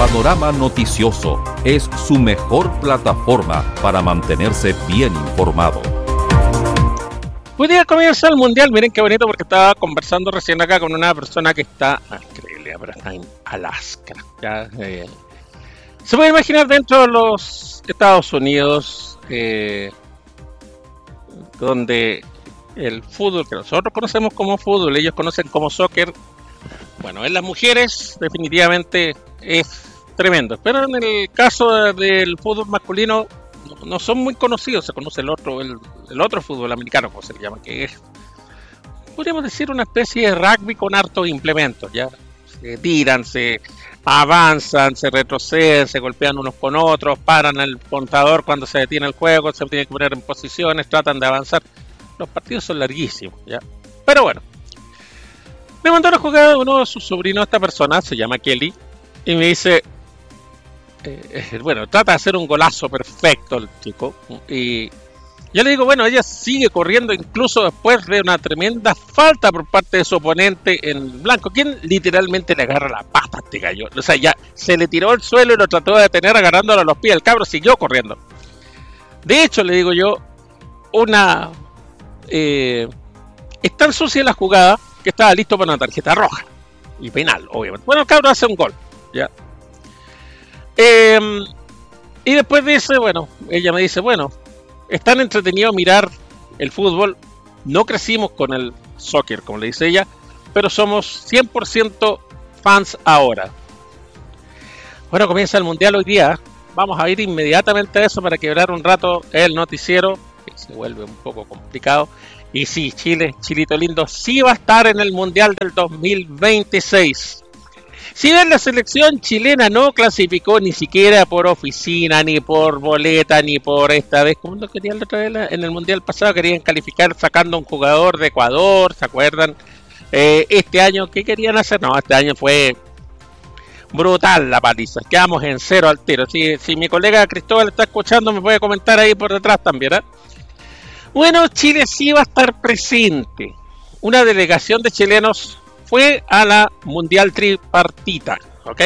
Panorama Noticioso es su mejor plataforma para mantenerse bien informado. Hoy día comienza el Mundial, miren qué bonito, porque estaba conversando recién acá con una persona que está, increíble, pero está en Alaska. Ya, se puede imaginar dentro de los Estados Unidos, donde el fútbol que nosotros conocemos como fútbol, ellos conocen como soccer. Bueno, en las mujeres definitivamente es tremendo, pero en el caso del fútbol masculino no son muy conocidos. Se conoce el otro fútbol americano, como se le llama, que es, podríamos decir, una especie de rugby con hartos implementos. Ya se tiran, se avanzan, se retroceden, se golpean unos con otros, paran el contador cuando se detiene el juego, se tienen que poner en posiciones, tratan de avanzar. Los partidos son larguísimos, ya. Pero bueno, me mandó una jugada de uno de sus sobrinos. Esta persona se llama Kelly y me dice, bueno, trata de hacer un golazo perfecto el chico, y yo le digo, bueno, ella sigue corriendo incluso después de una tremenda falta por parte de su oponente en blanco, quien literalmente le agarra la pata a este gallo. O sea, ya se le tiró al suelo y lo trató de detener agarrándolo a los pies. El cabro siguió corriendo. De hecho, le digo yo, es tan sucia la jugada que estaba listo para una tarjeta roja y penal, obviamente. Bueno, el cabro hace un gol, ya. Y después dice, bueno, ella me dice, bueno, es tan entretenido mirar el fútbol. No crecimos con el soccer, como le dice ella, pero somos 100% fans ahora. Bueno, comienza el Mundial hoy día. Vamos a ir inmediatamente a eso para quebrar un rato el noticiero, que se vuelve un poco complicado. Y sí, Chile, Chilito lindo, sí va a estar en el Mundial del 2026. Si bien la selección chilena no clasificó ni siquiera por oficina, ni por boleta, ni por esta vez, como lo querían la otra vez en el Mundial pasado, querían calificar sacando un jugador de Ecuador, ¿se acuerdan? Este año, ¿qué querían hacer? No, este año fue brutal la paliza, quedamos en 0 al tiro. Si mi colega Cristóbal está escuchando, me puede comentar ahí por detrás también, ¿eh? Bueno, Chile sí va a estar presente. Una delegación de chilenos fue a la Mundial Tripartita, ¿ok?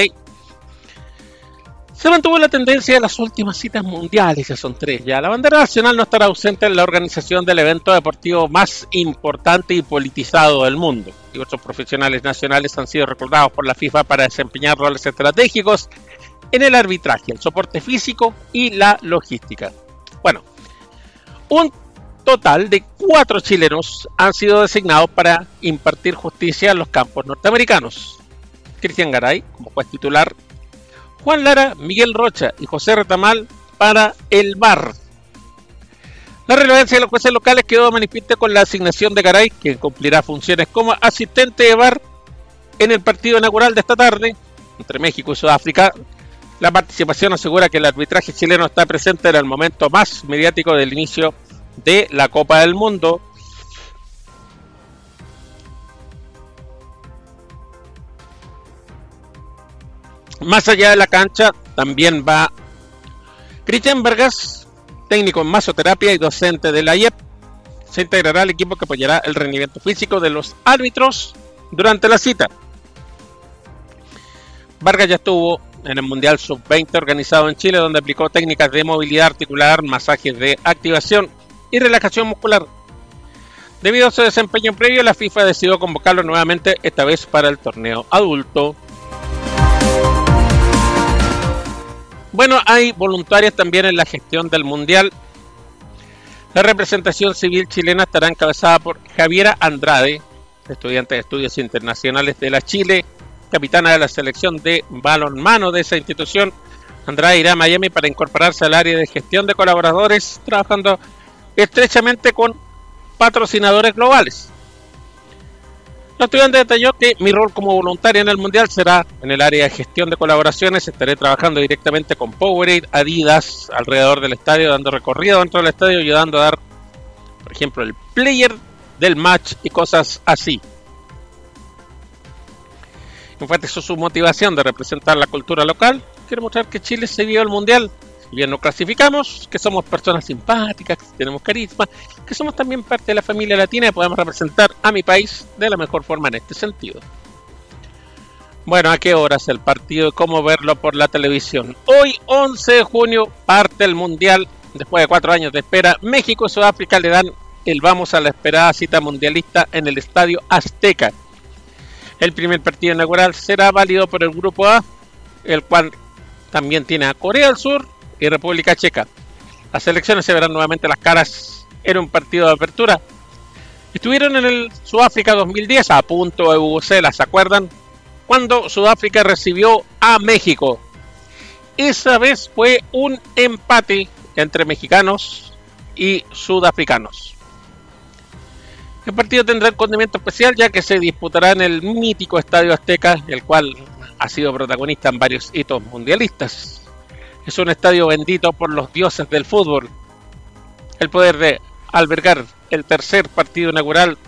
Se mantuvo la tendencia de las últimas citas mundiales, ya son 3 ya. La bandera nacional no estará ausente en la organización del evento deportivo más importante y politizado del mundo. Diversos profesionales nacionales han sido reclutados por la FIFA para desempeñar roles estratégicos en el arbitraje, el soporte físico y la logística. Bueno, un total de 4 chilenos han sido designados para impartir justicia en los campos norteamericanos. Cristian Garay, como juez titular, Juan Lara, Miguel Rocha y José Retamal para el VAR. La relevancia de los jueces locales quedó manifiesta con la asignación de Garay, que cumplirá funciones como asistente de VAR en el partido inaugural de esta tarde entre México y Sudáfrica. La participación asegura que el arbitraje chileno está presente en el momento más mediático del inicio de la Copa del Mundo. Más allá de la cancha también va Cristian Vargas, técnico en masoterapia y docente de la IEP. Se integrará al equipo que apoyará el rendimiento físico de los árbitros durante la cita. Vargas ya estuvo en el Mundial Sub-20 organizado en Chile, donde aplicó técnicas de movilidad articular, masajes de activación y relajación muscular. Debido a su desempeño previo, la FIFA decidió convocarlo nuevamente, esta vez para el torneo adulto. Bueno, hay voluntarios también en la gestión del Mundial. La representación civil chilena estará encabezada por Javiera Andrade, estudiante de estudios internacionales de la Chile, capitana de la selección de balonmano de esa institución. Andrade irá a Miami para incorporarse al área de gestión de colaboradores, trabajando estrechamente con patrocinadores globales. La estudiante detalló que mi rol como voluntaria en el Mundial será en el área de gestión de colaboraciones. Estaré trabajando directamente con Powerade, Adidas, alrededor del estadio, dando recorrido dentro del estadio, ayudando a dar, por ejemplo, el player del match y cosas así. Enfatizó su motivación de representar la cultura local. Quiero mostrar que Chile se vio el Mundial. Si bien no clasificamos, que somos personas simpáticas, que tenemos carisma, que somos también parte de la familia latina y podemos representar a mi país de la mejor forma en este sentido. Bueno, ¿a qué horas el partido y cómo verlo por la televisión? Hoy, 11 de junio, parte el Mundial. Después de 4 años de espera, México y Sudáfrica le dan el vamos a la esperada cita mundialista en el Estadio Azteca. El primer partido inaugural será válido por el Grupo A, el cual también tiene a Corea del Sur y República Checa. Las selecciones se verán nuevamente las caras en un partido de apertura. Estuvieron en el Sudáfrica 2010 a punto de bubucelas, ¿se acuerdan? Cuando Sudáfrica recibió a México. Esa vez fue un empate entre mexicanos y sudafricanos. El partido tendrá un condimento especial ya que se disputará en el mítico Estadio Azteca, el cual ha sido protagonista en varios hitos mundialistas. Es un estadio bendito por los dioses del fútbol. El poder de albergar el tercer partido inaugural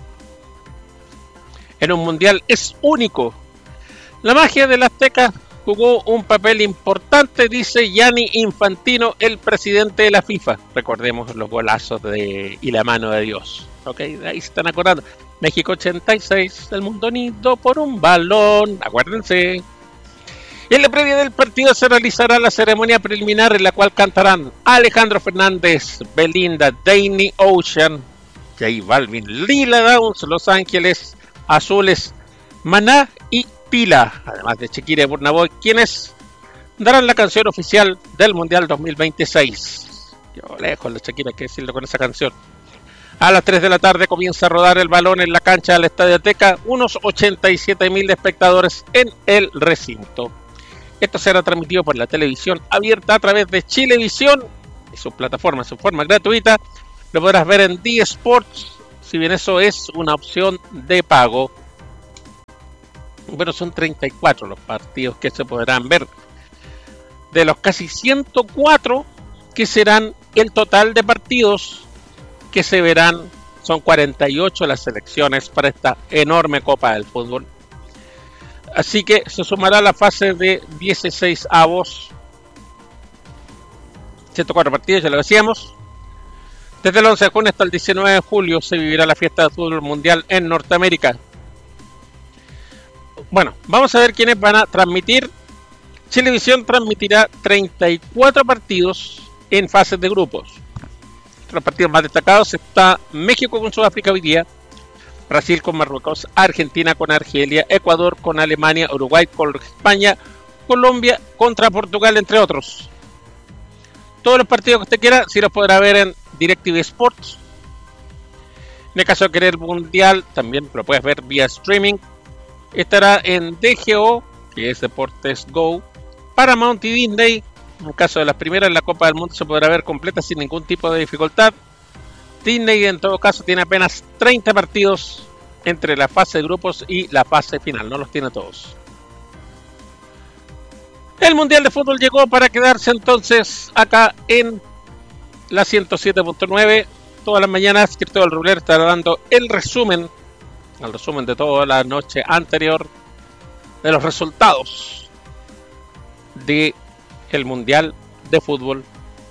en un mundial es único. La magia del Azteca jugó un papel importante, dice Gianni Infantino, el presidente de la FIFA. Recordemos los golazos y la mano de Dios. Ok, ahí se están acordando. México 86, el mundo unido por un balón. Acuérdense. En la previa del partido se realizará la ceremonia preliminar en la cual cantarán Alejandro Fernández, Belinda, Danny Ocean, J Balvin, Lila Downs, Los Ángeles Azules, Maná y Pila, además de Shakira y Burna Boy, quienes darán la canción oficial del Mundial 2026. Yo lejos de Shakira, que decirlo con esa canción. A las 3 de la tarde comienza a rodar el balón en la cancha del Estadio Azteca, unos 87.000 espectadores en el recinto. Esto será transmitido por la televisión abierta a través de Chilevisión y su plataforma, su forma gratuita. Lo podrás ver en D Sports, si bien eso es una opción de pago. Bueno, son 34 los partidos que se podrán ver. De los casi 104 que serán el total de partidos que se verán, son 48 las selecciones para esta enorme Copa del Fútbol. Así que se sumará la fase de 16avos. 104 partidos, ya lo decíamos. Desde el 11 de junio hasta el 19 de julio se vivirá la fiesta del fútbol mundial en Norteamérica. Bueno, vamos a ver quiénes van a transmitir. Chilevisión transmitirá 34 partidos en fases de grupos. Los partidos más destacados está México con Sudáfrica hoy día, Brasil con Marruecos, Argentina con Argelia, Ecuador con Alemania, Uruguay con España, Colombia contra Portugal, entre otros. Todos los partidos que usted quiera, si los podrá ver en DirecTV Sports. En el caso de querer mundial, también lo puedes ver vía streaming. Estará en DGO, que es Deportes Go, Paramount y Disney. En el caso de las primeras, la Copa del Mundo se podrá ver completa sin ningún tipo de dificultad. Disney en todo caso tiene apenas 30 partidos entre la fase de grupos y la fase final, no los tiene todos. El Mundial de Fútbol llegó para quedarse entonces acá en la 107.9. Todas las mañanas Cristóbal Ruler estará dando el resumen de toda la noche anterior de los resultados de el Mundial de Fútbol.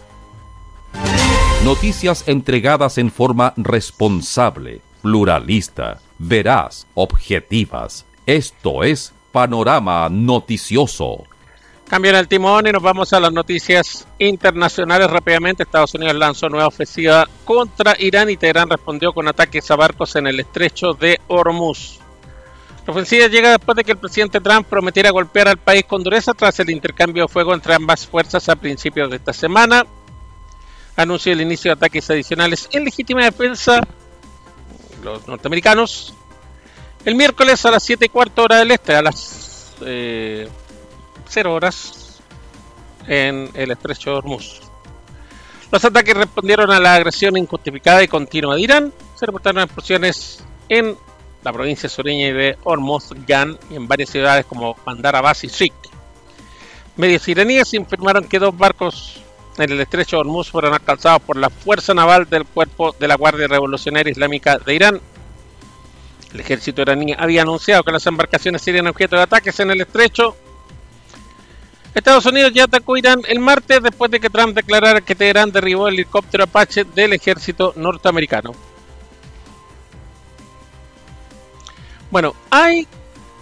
Noticias entregadas en forma responsable, pluralista, veraz, objetivas. Esto es Panorama Noticioso. Cambian el timón y nos vamos a las noticias internacionales rápidamente. Estados Unidos lanzó nueva ofensiva contra Irán y Teherán respondió con ataques a barcos en el estrecho de Hormuz. La ofensiva llega después de que el presidente Trump prometiera golpear al país con dureza tras el intercambio de fuego entre ambas fuerzas a principios de esta semana. Anunció el inicio de ataques adicionales en legítima defensa los norteamericanos el miércoles a las 7:15 hora del este, a las 0 horas en el estrecho de Hormuz. Los ataques respondieron a la agresión injustificada y continua de Irán. Se reportaron explosiones en la provincia sureña de Hormozgan y en varias ciudades como Bandar Abbas y Sikh. Medios iraníes informaron que 2 barcos en el estrecho de Hormuz fueron alcanzados por la fuerza naval del cuerpo de la Guardia Revolucionaria Islámica de Irán. El ejército iraní había anunciado que las embarcaciones serían objeto de ataques en el estrecho. Estados Unidos ya atacó Irán el martes después de que Trump declarara que Teherán derribó el helicóptero Apache del ejército norteamericano. Bueno, hay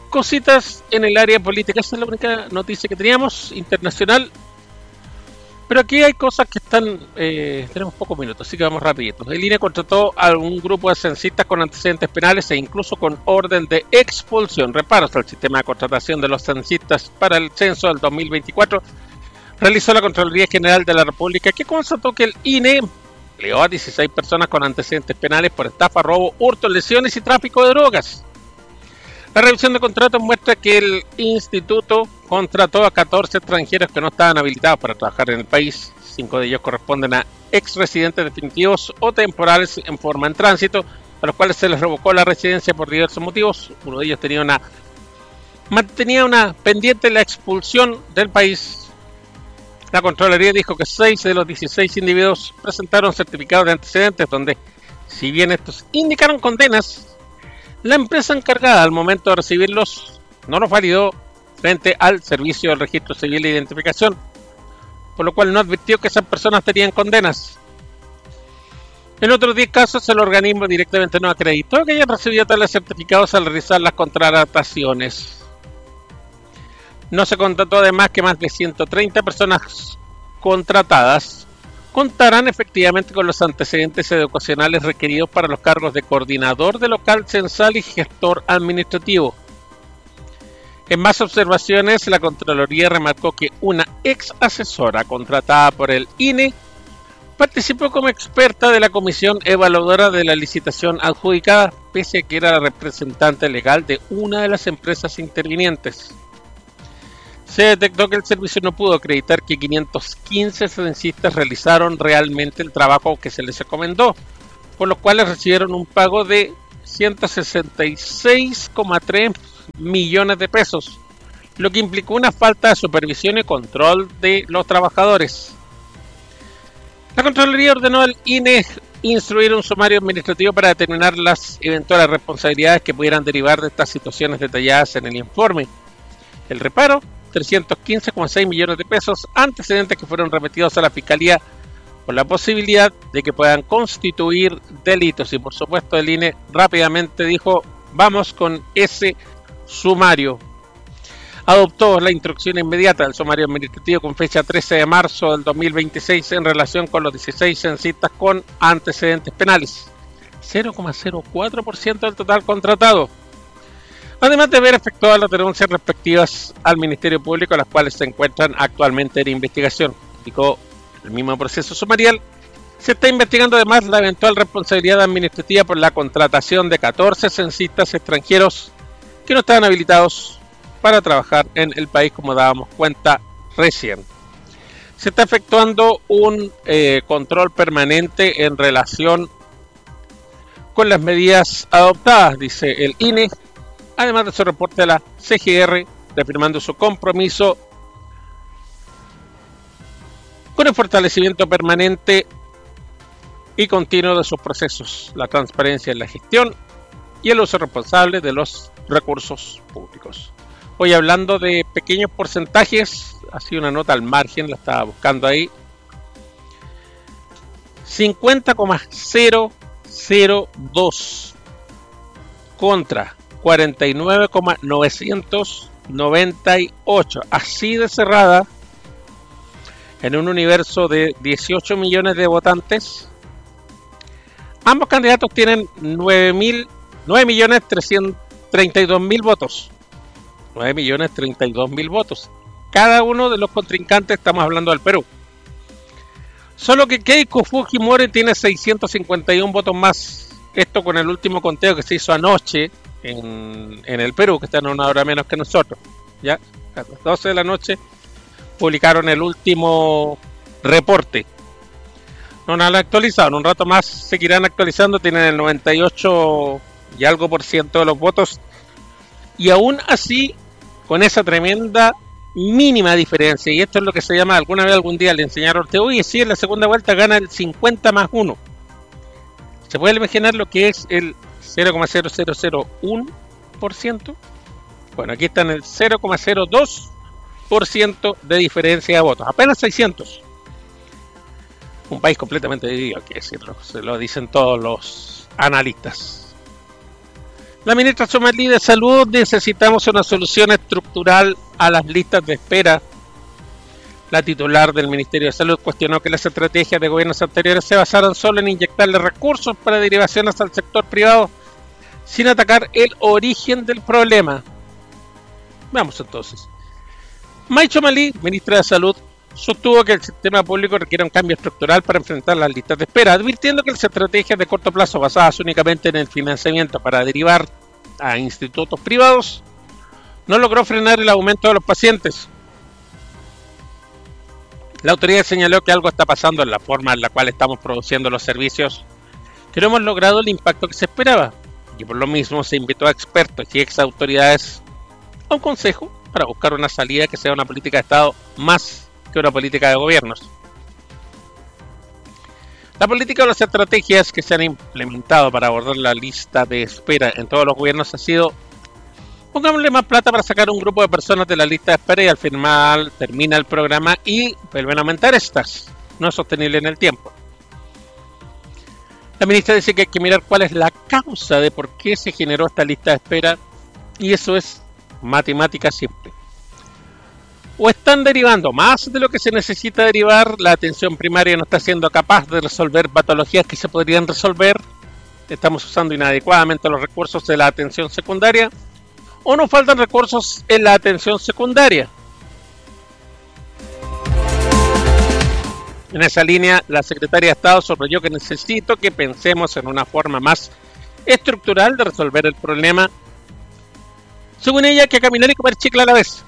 cositas en el área política. Esa es la única noticia que teníamos internacional. Pero aquí hay cosas que están... tenemos pocos minutos, así que vamos rapidito. El INE contrató a un grupo de censistas con antecedentes penales e incluso con orden de expulsión. Reparos al sistema de contratación de los censistas para el censo del 2024. Realizó la Contraloría General de la República, que constató que el INE empleó a 16 personas con antecedentes penales por estafa, robo, hurto, lesiones y tráfico de drogas. La revisión de contratos muestra que el instituto contrató a 14 extranjeros que no estaban habilitados para trabajar en el país. 5 de ellos corresponden a ex residentes definitivos o temporales en forma en tránsito, a los cuales se les revocó la residencia por diversos motivos. Uno de ellos mantenía una pendiente la expulsión del país. La Contraloría dijo que 6 de los 16 individuos presentaron certificados de antecedentes donde, si bien estos indicaron condenas, la empresa encargada al momento de recibirlos no los validó frente al Servicio del Registro Civil de Identificación, por lo cual no advirtió que esas personas tenían condenas. En otros 10 casos, el organismo directamente no acreditó que hayan recibido tales certificados al realizar las contrataciones. No se contrató además que más de 130 personas contratadas contarán efectivamente con los antecedentes educacionales requeridos para los cargos de coordinador de local censal y gestor administrativo. En más observaciones, la Contraloría remarcó que una ex asesora contratada por el INE participó como experta de la comisión evaluadora de la licitación adjudicada, pese a que era la representante legal de una de las empresas intervinientes. Se detectó que el servicio no pudo acreditar que 515 censistas realizaron realmente el trabajo que se les recomendó, por lo cual recibieron un pago de 166,3 millones de pesos, lo que implicó una falta de supervisión y control de los trabajadores. La Contraloría ordenó al INE instruir un sumario administrativo para determinar las eventuales responsabilidades que pudieran derivar de estas situaciones detalladas en el informe. El reparo: 315,6 millones de pesos, antecedentes que fueron remitidos a la Fiscalía por la posibilidad de que puedan constituir delitos. Y por supuesto el INE rápidamente dijo: vamos con ese sumario. Adoptó la instrucción inmediata del sumario administrativo con fecha 13 de marzo del 2026 en relación con los 16 censistas con antecedentes penales, 0,04% del total contratado. Además de haber efectuado las denuncias respectivas al Ministerio Público, las cuales se encuentran actualmente en investigación. Indicó el mismo proceso sumarial. Se está investigando además la eventual responsabilidad administrativa por la contratación de 14 censistas extranjeros que no estaban habilitados para trabajar en el país, como dábamos cuenta recién. Se está efectuando un control permanente en relación con las medidas adoptadas, dice el INE, además de su reporte a la CGR, reafirmando su compromiso con el fortalecimiento permanente y continuo de sus procesos, la transparencia en la gestión y el uso responsable de los recursos públicos. Hoy, hablando de pequeños porcentajes, así una nota al margen, la estaba buscando ahí, 50,002 contra 49,998, así de cerrada, en un universo de 18 millones de votantes. Ambos candidatos tienen 9.332.000 votos. 9.032.000 votos. Cada uno de los contrincantes, estamos hablando del Perú. Solo que Keiko Fujimori tiene 651 votos más. Esto con el último conteo que se hizo anoche en el Perú, que están a una hora menos que nosotros. Ya a las 12 de la noche publicaron el último reporte. No lo han actualizado, en un rato más seguirán actualizando. Tienen el 98 y algo por ciento de los votos. Y aún así, con esa tremenda mínima diferencia, y esto es lo que se llama, alguna vez algún día le enseñaron a usted, oye, sí, en la segunda vuelta gana el 50 más 1. ¿Se puede imaginar lo que es el 0,0001%? Bueno, aquí está en el 0,02% de diferencia de votos, apenas 600. Un país completamente dividido, hay que decirlo, se lo dicen todos los analistas. La ministra Tchomalí de Salud: necesitamos una solución estructural a las listas de espera. La titular del Ministerio de Salud cuestionó que las estrategias de gobiernos anteriores se basaron solo en inyectarle recursos para derivaciones al sector privado, sin atacar el origen del problema. Vamos entonces. May Tchomalí, ministra de Salud, sostuvo que el sistema público requiere un cambio estructural para enfrentar las listas de espera, advirtiendo que las estrategias de corto plazo basadas únicamente en el financiamiento para derivar a institutos privados no logró frenar el aumento de los pacientes. La autoridad señaló que algo está pasando en la forma en la cual estamos produciendo los servicios, que no hemos logrado el impacto que se esperaba, y por lo mismo se invitó a expertos y ex autoridades a un consejo para buscar una salida que sea una política de Estado más que una política de gobiernos. La política o las estrategias que se han implementado para abordar la lista de espera en todos los gobiernos ha sido: pongámosle más plata para sacar un grupo de personas de la lista de espera y al final termina el programa y vuelven a aumentar estas. No es sostenible en el tiempo. La ministra dice que hay que mirar cuál es la causa de por qué se generó esta lista de espera, y eso es matemática simple. O están derivando más de lo que se necesita derivar, la atención primaria no está siendo capaz de resolver patologías que se podrían resolver, estamos usando inadecuadamente los recursos de la atención secundaria, o nos faltan recursos en la atención secundaria. En esa línea, la secretaria de Estado subrayó que necesito que pensemos en una forma más estructural de resolver el problema. Según ella, hay que caminar y comer chicle a la vez.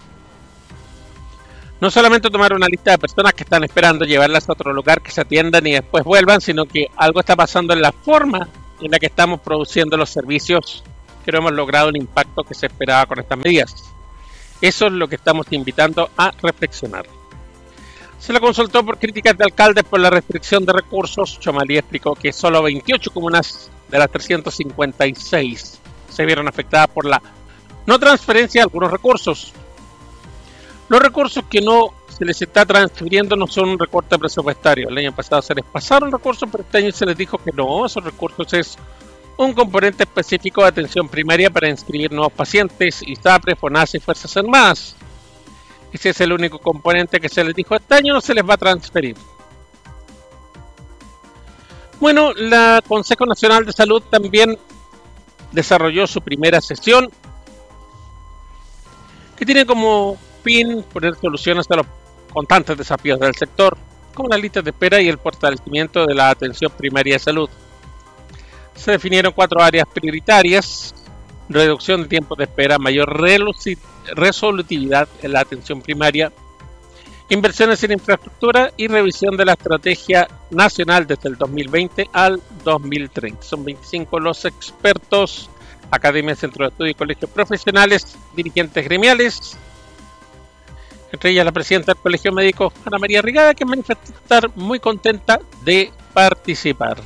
No solamente tomar una lista de personas que están esperando, llevarlas a otro lugar que se atiendan y después vuelvan, sino que algo está pasando en la forma en la que estamos produciendo los servicios, que no hemos logrado el impacto que se esperaba con estas medidas. Eso es lo que estamos invitando a reflexionar. Se le consultó por críticas de alcaldes por la restricción de recursos. Tchomalí explicó que solo 28 comunas de las 356 se vieron afectadas por la no transferencia de algunos recursos. Los recursos que no se les está transfiriendo no son un recorte presupuestario. El año pasado se les pasaron recursos, pero este año se les dijo que no, esos recursos es un componente específico de atención primaria para inscribir nuevos pacientes, ISAPRE, FONASA y Fuerzas Armadas. Ese es el único componente que se les dijo: este año no se les va a transferir. Bueno, la Consejo Nacional de Salud también desarrolló su primera sesión, que tiene como fin poner soluciones a los constantes desafíos del sector, como las listas de espera y el fortalecimiento de la atención primaria de salud. Se definieron 4 áreas prioritarias: reducción de tiempos de espera, mayor resolutividad en la atención primaria, inversiones en infraestructura y revisión de la estrategia nacional desde el 2020 al 2030. Son 25 los expertos, academias, centros de estudio y colegios profesionales, dirigentes gremiales, entre ellas la presidenta del Colegio Médico, Ana María Rigada, que manifestó estar muy contenta de participar.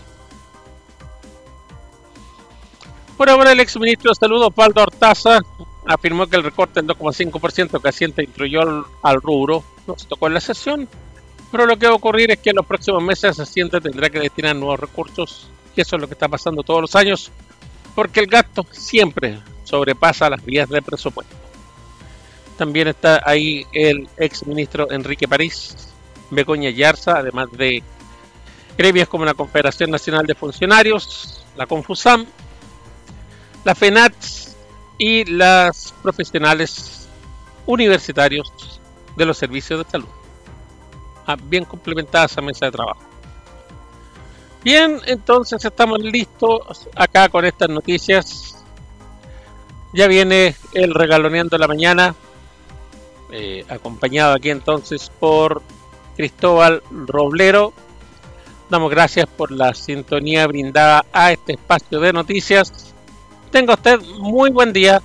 Por ahora, el exministro de Salud, Osvaldo Hortaza, afirmó que el recorte del 2,5% que Hacienda instruyó al rubro no se tocó en la sesión, pero lo que va a ocurrir es que en los próximos meses Hacienda tendrá que destinar nuevos recursos, y eso es lo que está pasando todos los años, porque el gasto siempre sobrepasa las vías de presupuesto. También está ahí el exministro Enrique París, Begoña Yarza, además de gremios como la Confederación Nacional de Funcionarios, la Confusam, la FENATS y las profesionales universitarios de los servicios de salud. Bien complementada esa mesa de trabajo. Bien, entonces estamos listos acá con estas noticias. Ya viene el Regaloneando la Mañana, acompañado aquí entonces por Cristóbal Roblero. Damos gracias por la sintonía brindada a este espacio de noticias. Tenga usted muy buen día.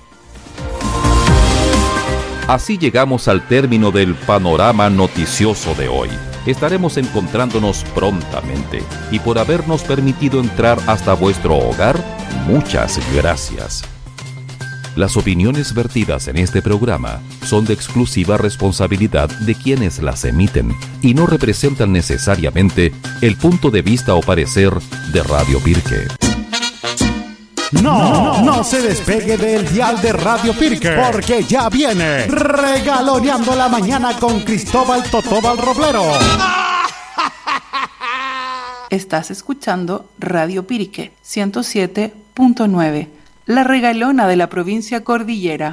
Así llegamos al término del panorama noticioso de hoy. Estaremos encontrándonos prontamente, y por habernos permitido entrar hasta vuestro hogar, muchas gracias. Las opiniones vertidas en este programa son de exclusiva responsabilidad de quienes las emiten y no representan necesariamente el punto de vista o parecer de Radio Pirque. No se despegue del dial de Radio Pirque, porque ya viene Regaloneando la Mañana con Cristóbal Totobal Roblero. Estás escuchando Radio Pirque 107.9, la regalona de la provincia cordillera.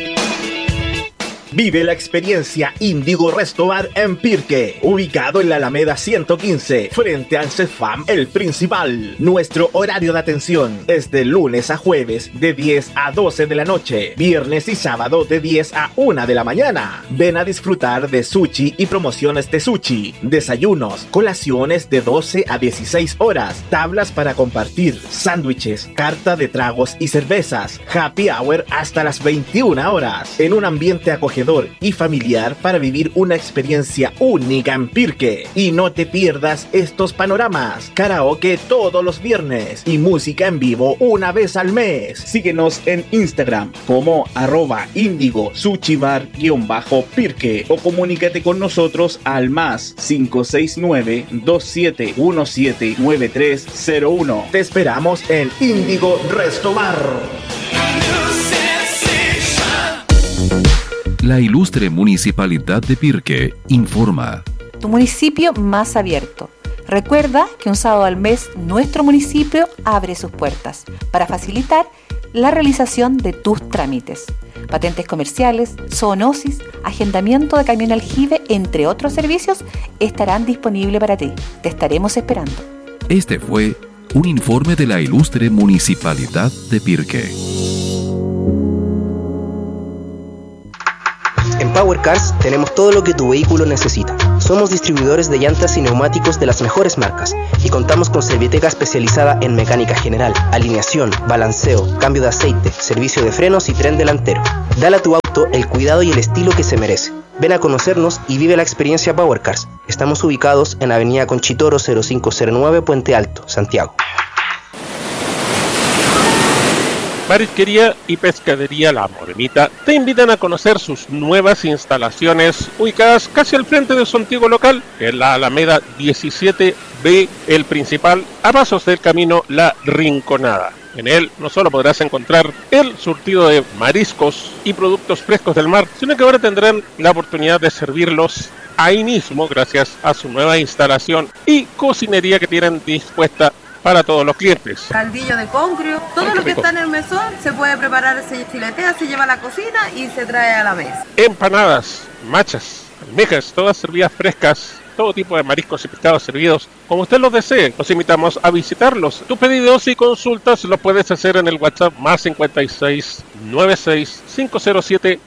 Vive la experiencia Índigo Resto Bar en Pirque, ubicado en la Alameda 115, frente al CEFAM El Principal. Nuestro horario de atención es de lunes a jueves de 10 a 12 de la noche, viernes y sábado de 10 a 1 de la mañana. Ven a disfrutar de sushi y promociones de sushi, desayunos, colaciones de 12 a 16 horas, tablas para compartir, sándwiches, carta de tragos y cervezas, happy hour hasta las 21 horas, en un ambiente acogedor y familiar para vivir una experiencia única en Pirque. Y no te pierdas estos panoramas: karaoke todos los viernes y música en vivo una vez al mes. Síguenos en Instagram como @IndigoSushiBar_Pirque o comunícate con nosotros al más 569-2717-9301. Te esperamos en Índigo Resto Bar. La ilustre Municipalidad de Pirque informa. Tu municipio más abierto. Recuerda que un sábado al mes nuestro municipio abre sus puertas para facilitar la realización de tus trámites. Patentes comerciales, zoonosis, agendamiento de camión aljibe, entre otros servicios, estarán disponibles para ti. Te estaremos esperando. Este fue un informe de la ilustre Municipalidad de Pirque. En Power Cars tenemos todo lo que tu vehículo necesita. Somos distribuidores de llantas y neumáticos de las mejores marcas y contamos con Serviteca especializada en mecánica general, alineación, balanceo, cambio de aceite, servicio de frenos y tren delantero. Dale a tu auto el cuidado y el estilo que se merece. Ven a conocernos y vive la experiencia Power Cars. Estamos ubicados en Avenida Conchitoro 0509, Puente Alto, Santiago. Marisquería y Pescadería La Morenita te invitan a conocer sus nuevas instalaciones ubicadas casi al frente de su antiguo local, en la Alameda 17B, El Principal, a pasos del camino La Rinconada. En él no solo podrás encontrar el surtido de mariscos y productos frescos del mar, sino que ahora tendrán la oportunidad de servirlos ahí mismo gracias a su nueva instalación y cocinería que tienen dispuesta para todos los clientes. Caldillo de congrio, todo lo que está en el mesón se puede preparar, se filetea, se lleva a la cocina y se trae a la mesa. Empanadas, machas, almejas, todas servidas frescas, todo tipo de mariscos y pescados servidos como usted los desee. Los invitamos a visitarlos. Tus pedidos y consultas los puedes hacer en el WhatsApp más 56 96 507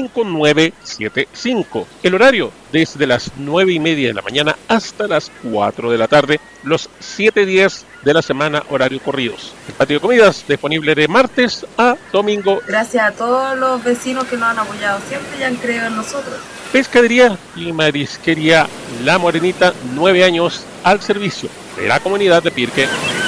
5975. El horario desde las 9:30 de la mañana hasta las 4 de la tarde, los 7 días de la semana, horario corridos. El patio de comidas disponible de martes a domingo. Gracias a todos los vecinos que nos han apoyado siempre y han creído en nosotros. Pescadería y Marisquería La Morenita, 9 años al servicio de la comunidad de Pirque.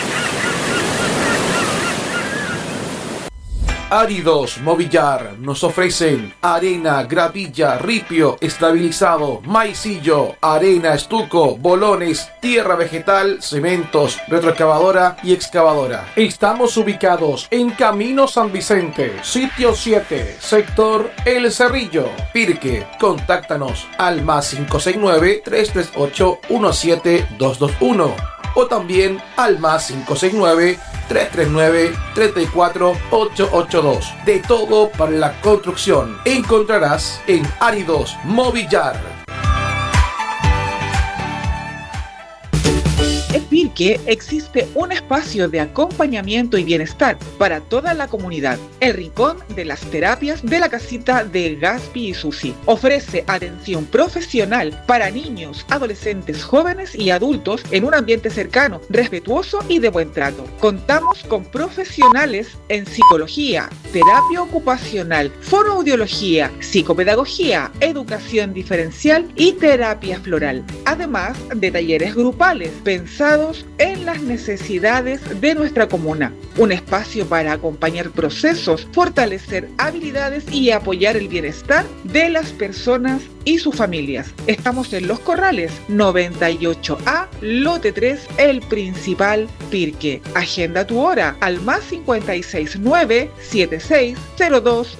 Áridos Movillar nos ofrecen arena, gravilla, ripio, estabilizado, maicillo, arena, estuco, bolones, tierra vegetal, cementos, retroexcavadora y excavadora. Estamos ubicados en Camino San Vicente, sitio 7, sector El Cerrillo, Pirque. Contáctanos al más 569-338-17221 o también al más 569-339-34882. De todo para la construcción encontrarás en Áridos Movillar. En Pirque existe un espacio de acompañamiento y bienestar para toda la comunidad. El Rincón de las Terapias de la Casita de Gaspi y Susi. Ofrece atención profesional para niños, adolescentes, jóvenes y adultos en un ambiente cercano, respetuoso y de buen trato. Contamos con profesionales en psicología, terapia ocupacional, fonoaudiología, psicopedagogía, educación diferencial y terapia floral. Además de talleres grupales pensados especializados en las necesidades de nuestra comuna. Un espacio para acompañar procesos, fortalecer habilidades y apoyar el bienestar de las personas y sus familias. Estamos en Los Corrales, 98A, lote 3, El Principal, Pirque. Agenda tu hora al +569 7602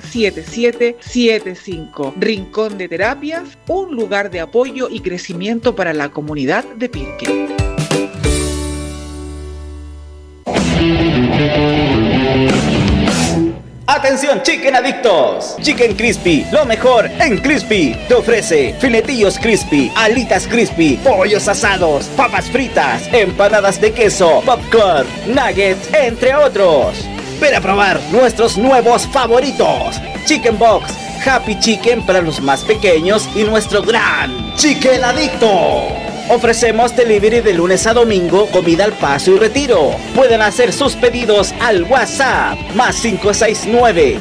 7775. Rincón de Terapias, un lugar de apoyo y crecimiento para la comunidad de Pirque. Atención chicken adictos, Chicken Crispy, lo mejor en Crispy. Te ofrece filetillos crispy, alitas crispy, pollos asados, papas fritas, empanadas de queso, popcorn, nuggets, entre otros. Ven a probar nuestros nuevos favoritos: Chicken Box, Happy Chicken para los más pequeños y nuestro gran Chicken Adicto. Ofrecemos delivery de lunes a domingo, comida al paso y retiro. Pueden hacer sus pedidos al WhatsApp +569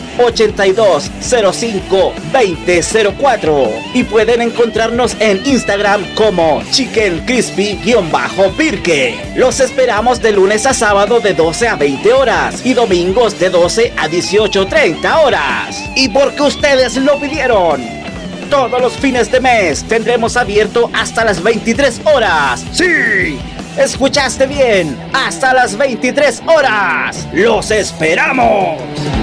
8205 2004 y pueden encontrarnos en Instagram como Chicken Crispy_Pirque. Los esperamos de lunes a sábado de 12 a 20 horas y domingos de 12 a 18:30 horas. Y porque ustedes lo pidieron, todos los fines de mes tendremos abierto hasta las 23 horas. ¡Sí! ¡Escuchaste bien! ¡Hasta las 23 horas! ¡Los esperamos!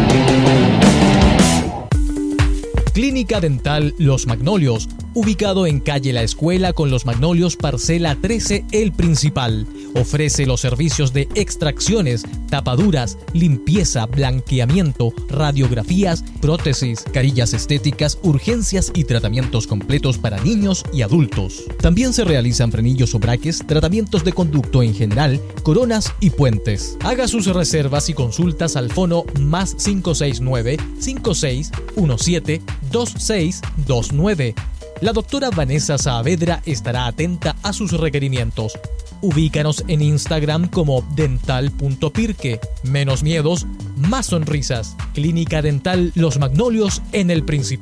Clínica Dental Los Magnolios, ubicado en calle La Escuela con Los Magnolios, parcela 13, El Principal. Ofrece los servicios de extracciones, tapaduras, limpieza, blanqueamiento, radiografías, prótesis, carillas estéticas, urgencias y tratamientos completos para niños y adultos. También se realizan frenillos o braques, tratamientos de conducto en general, coronas y puentes. Haga sus reservas y consultas al fono +569 5617 2629. La doctora Vanessa Saavedra estará atenta a sus requerimientos. Ubícanos en Instagram como dental.pirque. Menos miedos, más sonrisas. Clínica Dental Los Magnolios en El Principal.